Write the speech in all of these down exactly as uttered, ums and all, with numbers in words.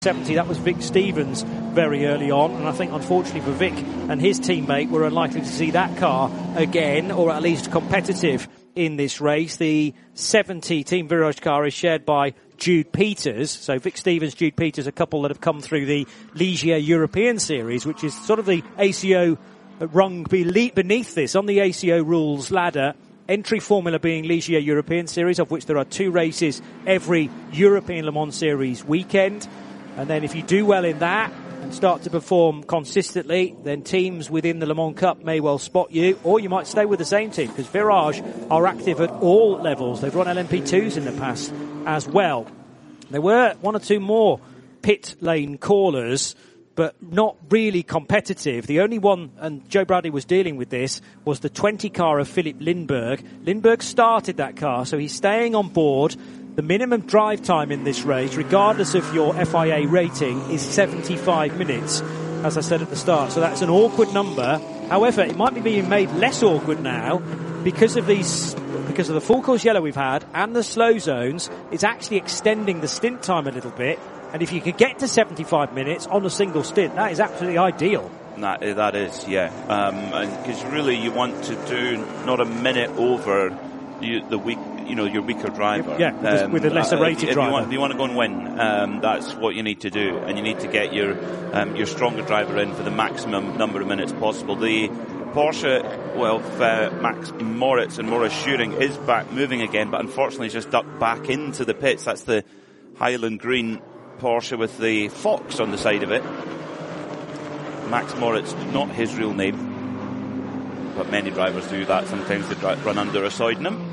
seventy, that was Vic Stevens very early on, and I think unfortunately for Vic and his teammate, we're unlikely to see that car again, or at least competitive in this race. The seventy Team Virage car is shared by Jude Peters, so Vic Stevens, Jude Peters, a couple that have come through the Ligier European Series, which is sort of the A C O rung beneath this on the A C O rules ladder. Entry formula being Ligier European Series, of which there are two races every European Le Mans Series weekend. And then if you do well in that and start to perform consistently, then teams within the Le Mans Cup may well spot you, or you might stay with the same team, because Virage are active at all levels. They've run L M P twos in the past as well. There were one or two more pit lane callers, but not really competitive. The only one, and Joe Bradley was dealing with this, was the twenty car of Philip Lindbergh. Lindbergh started that car, so he's staying on board. The minimum drive time in this race, regardless of your F I A rating, is seventy-five minutes, as I said at the start. So that's an awkward number. However, it might be being made less awkward now because of these, because of the full course yellow we've had and the slow zones. It's actually extending the stint time a little bit. And if you could get to seventy-five minutes on a single stint, that is absolutely ideal. That, that is, yeah. Um, because really you want to do not a minute over you, the week. You know, your weaker driver. Yeah, um, with a lesser rated if, if driver. You want, if you want to go and win, um, that's what you need to do, and you need to get your um, your stronger driver in for the maximum number of minutes possible. The Porsche, well, uh, Max Moritz and Maurice Schuring is back moving again, but unfortunately just ducked back into the pits. That's the Highland Green Porsche with the fox on the side of it. Max Moritz, not his real name, but many drivers do that. Sometimes they run under a pseudonym.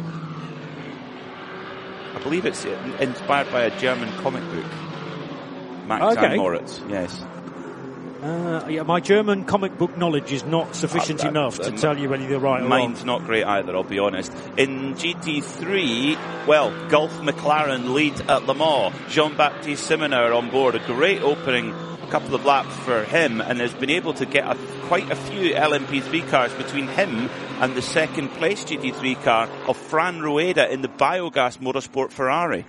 I believe it's inspired by a German comic book. Max okay. and Moritz, yes. Uh, yeah, my German comic book knowledge is not sufficient uh, uh, enough to uh, tell you whether you're right or wrong. Mine's not great either, I'll be honest. In G T three, well, Gulf McLaren lead at Le Mans. Jean-Baptiste Simoner on board. A great opening couple of laps for him, and has been able to get a, quite a few L M P three cars between him and the second place G T three car of Fran Rueda in the Biogas Motorsport Ferrari.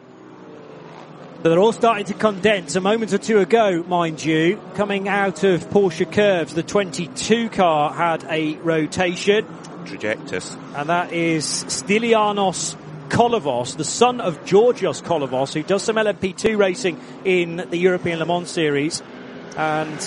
So they're all starting to condense. A moment or two ago, mind you, coming out of Porsche Curves, the twenty-two car had a rotation. Trajectus. And that is Stylianos Kolovos, the son of Georgios Kolovos, who does some L M P two racing in the European Le Mans Series. And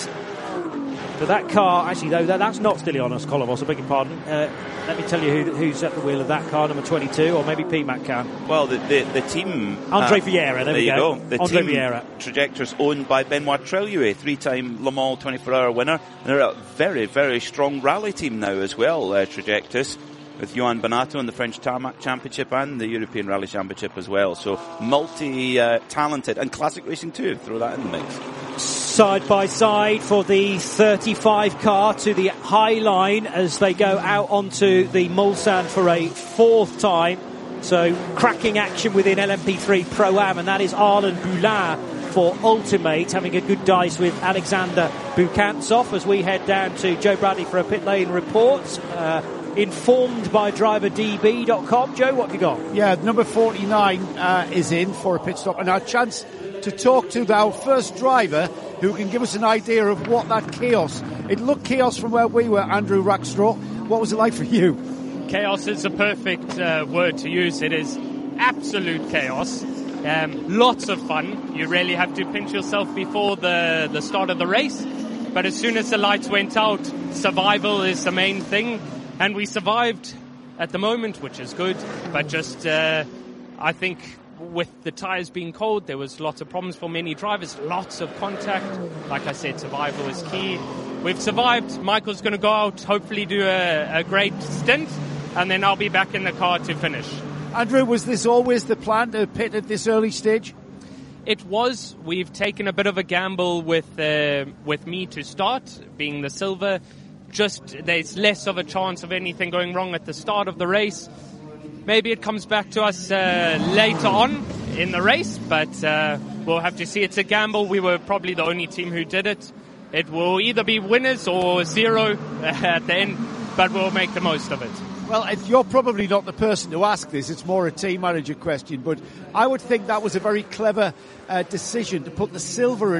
for that car, actually, though, that, that's not Stylianos Kolovos, I beg your pardon. Uh, let me tell you who, who's at the wheel of that car, number twenty-two, or maybe P MAC can. Well, the the, the team... Andre uh, Vieira, there, there we you go. go. The Andre team Vieira. Trajectors owned by Benoit Treluet, three-time Le Mans twenty-four hour winner. And they're a very, very strong rally team now as well, uh, Trajectus, with Johan Bonato in the French Tarmac Championship and the European Rally Championship as well. So multi-talented, uh, and classic racing too, throw that in the mix. Side by side for the thirty-five car to the high line as they go out onto the Mulsanne for a fourth time. So cracking action within L M P three Pro-Am, and that is Arlen Boulin for Ultimate, having a good dice with Alexander Bukantsov as we head down to Joe Bradley for a pit lane report. Uh, informed by driver D B dot com. Joe, what have you got? Yeah, number forty-nine uh, is in for a pit stop, and our chance to talk to our first driver who can give us an idea of what that chaos. It looked chaos from where we were, Andrew Rackstraw. What was it like for you? Chaos is a perfect uh, word to use. It is absolute chaos. Um, lots of fun. You really have to pinch yourself before the, the start of the race. But as soon as the lights went out, survival is the main thing. And we survived at the moment, which is good. But just, uh, I think with the tyres being cold, there was lots of problems for many drivers, lots of contact. Like I said, survival is key. We've survived. Michael's going to go out, hopefully do a, a great stint, and then I'll be back in the car to finish. Andrew, was this always the plan to pit at this early stage? It was. We've taken a bit of a gamble with uh, with me to start, being the silver. Just there's less of a chance of anything going wrong at the start of the race. Maybe it comes back to us uh, later on in the race, but uh, we'll have to see. It's a gamble. We were probably the only team who did it. It will either be winners or zero at the end, but we'll make the most of it. Well, you're probably not the person to ask this. It's more a team manager question. But I would think that was a very clever uh, decision to put the silver